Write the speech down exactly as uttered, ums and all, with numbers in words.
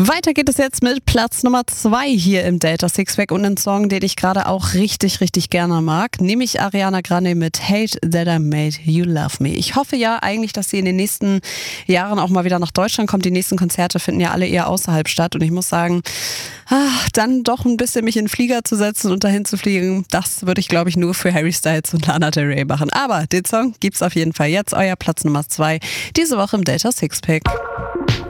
Weiter geht es jetzt mit Platz Nummer zwei hier im Delta Sixpack und einen Song, den ich gerade auch richtig, richtig gerne mag, nämlich Ariana Grande mit Hate That I Made You Love Me. Ich hoffe ja eigentlich, dass sie in den nächsten Jahren auch mal wieder nach Deutschland kommt. Die nächsten Konzerte finden ja alle eher außerhalb statt und ich muss sagen, ach, dann doch ein bisschen mich in den Flieger zu setzen und dahin zu fliegen, das würde ich glaube ich nur für Harry Styles und Lana Del Rey machen. Aber den Song gibt's auf jeden Fall jetzt, euer Platz Nummer zwei, diese Woche im Delta Sixpack.